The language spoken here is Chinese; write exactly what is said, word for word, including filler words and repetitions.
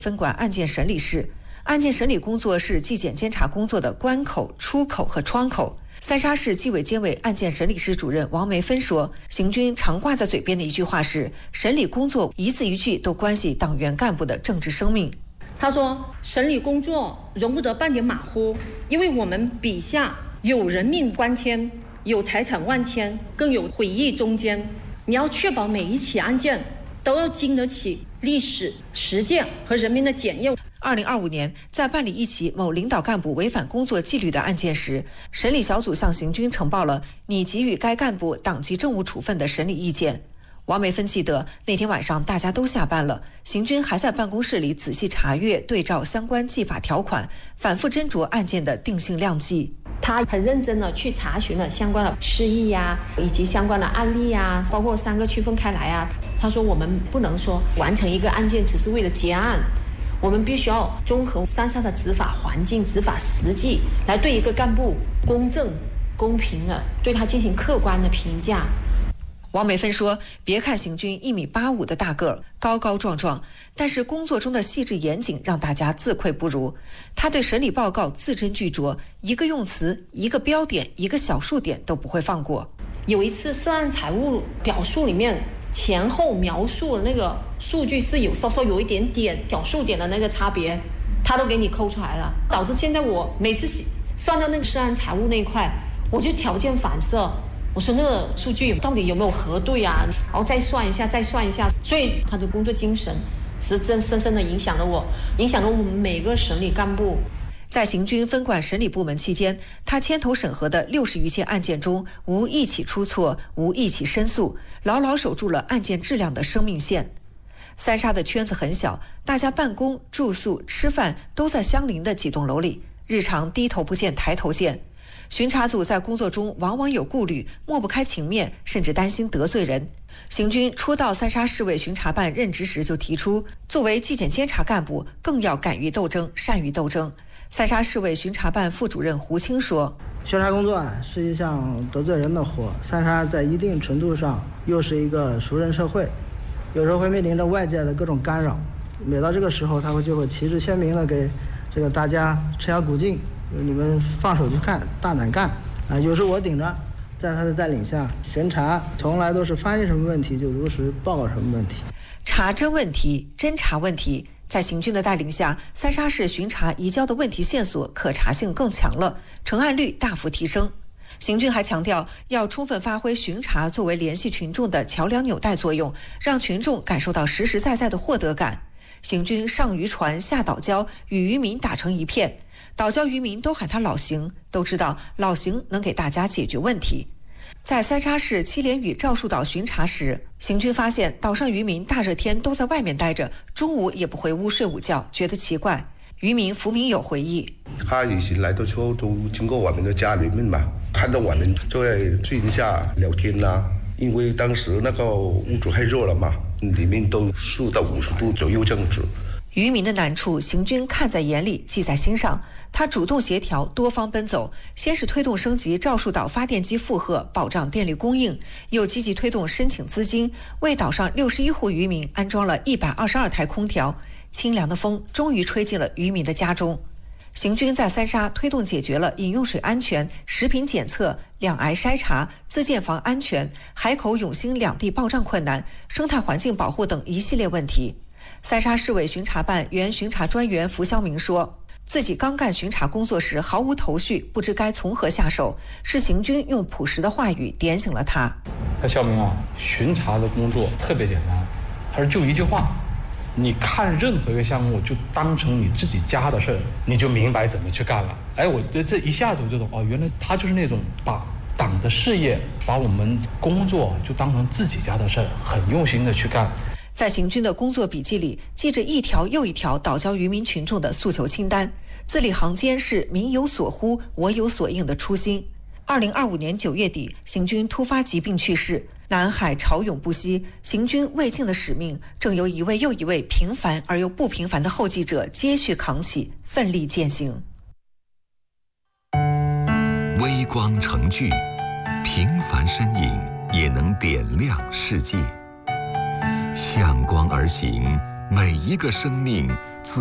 分管案件审理室。案件审理工作是纪检监察工作的关口、出口和窗口。三沙市纪委监委案件审理室主任王梅芬说，邢军常挂在嘴边的一句话是，审理工作一字一句都关系党员干部的政治生命。 他说，审理工作容不得半点马虎，因为我们笔下有人命关天，有财产万千，更有毁誉中间。你要确保每一起案件都要经得起历史实践和人民的检验。 二零二五年，在办理一起某领导干部违反工作纪律的案件时，审理小组向邢军呈报了拟给予该干部党纪政务处分的审理意见。王梅芬记得，那天晚上大家都下班了，邢军还在办公室里仔细查阅对照相关纪法条款，反复斟酌案件的定性量纪。 他很认真的去查询了相关的释义呀，以及相关的案例呀，包括三个区分开来啊。他说，我们不能说完成一个案件只是为了结案，我们必须要综合三沙的执法环境、执法实际，来对一个干部公正、公平的对他进行客观的评价。 王梅芬说，别看邢军一米八五的大个儿，高高壮壮，但是工作中的细致严谨让大家自愧不如。他对审理报告字斟句酌，一个用词、一个标点、一个小数点都不会放过。 有一次涉案财务表述里面前后描述的那个数据是有稍稍有一点点小数点的那个差别，他都给你抠出来了，导致现在我每次算到那个涉案财务那一块，我就条件反射，我说那个数据到底有没有核对啊，然后再算一下再算一下。所以他的工作精神是真深深的影响了我，影响了我们每个审理干部。 在邢军分管审理部门期间，他牵头审核的六十余件案件中，无一起出错，无一起申诉，牢牢守住了案件质量的生命线。三沙的圈子很小，大家办公、住宿、吃饭都在相邻的几栋楼里，日常低头不见抬头见。巡查组在工作中往往有顾虑，抹不开情面，甚至担心得罪人。邢军初到三沙市委巡查办任职时就提出，作为纪检监察干部，更要敢于斗争，善于斗争。三沙市委巡查办副主任胡青说， 巡查工作啊是一项得罪人的活，三沙在一定程度上又是一个熟人社会，有时候会面临着外界的各种干扰，每到这个时候他会就会旗帜鲜明的给这个大家吃下鼓劲，你们放手去干，大胆干啊！有时我顶着，在他的带领下巡查，从来都是发现什么问题就如实报告什么问题， 查真问题，侦查问题。在邢军的带领下，三沙市巡查移交的问题线索可查性更强了，成案率大幅提升。邢军还强调，要充分发挥巡查作为联系群众的桥梁纽带作用，让群众感受到实实在在的获得感。邢军上渔船下岛礁，与渔民打成一片，岛礁渔民都喊他老邢，都知道老邢能给大家解决问题。在三沙市七连屿赵树岛巡查时，邢军发现岛上渔民大热天都在外面待着，中午也不回屋睡午觉，觉得奇怪。渔民福明友回忆， 他以前来的时候都经过我们的家里面嘛，看到我们就会坐一下聊天啦，因为当时那个屋主太热了嘛，里面都四到五十度左右这样子。 渔民的难处，邢军看在眼里，记在心上。他主动协调，多方奔走，先是推动升级赵树岛发电机负荷，保障电力供应，又积极推动申请资金，为岛上六十一户渔民安装了一百二十二台空调。清凉的风终于吹进了渔民的家中。邢军在三沙推动解决了饮用水安全、食品检测、两癌筛查、自建房安全、海口永兴两地报账困难、生态环境保护等一系列问题。三沙市委巡查办原巡查专员符肖明说，自己刚干巡查工作时毫无头绪，不知该从何下手，是邢军用朴实的话语点醒了他。 他肖明啊，巡查的工作特别简单，他说就一句话，你看任何一个项目就当成你自己家的事儿，你就明白怎么去干了。哎，我这一下子我就懂，哦，原来他就是那种把党的事业，把我们工作就当成自己家的事儿，很用心的去干。 在邢军的工作笔记里，记着一条又一条岛礁渔民群众的诉求清单，字里行间是民有所呼，我有所应的初心。二零二五年九月底，邢军突发疾病去世。南海潮涌不息，邢军未尽的使命正由一位又一位平凡而又不平凡的后继者接续扛起，奋力践行。 微光成炬，平凡身影也能点亮世界。向光而行，每一个生命